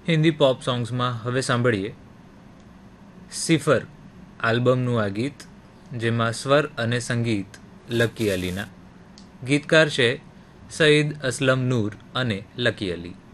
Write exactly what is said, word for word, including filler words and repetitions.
Hindi pop સોંગ્સમાં હવે સાંભળીએ cipher આલ્બમનું આ ગીત, જેમાં સ્વર અને સંગીત લકી અલીના. ગીતકાર છે સઈદ અસલમ નૂર અને લકી અલી.